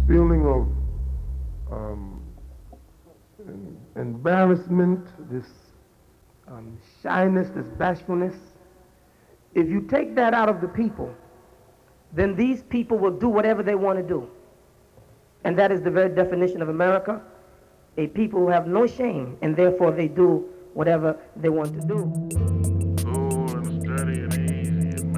feeling of embarrassment, this shyness, this bashfulness, if you take that out of the people, then these people will do whatever they want to do. And that is the very definition of America, a people who have no shame, and therefore they do whatever they want to do.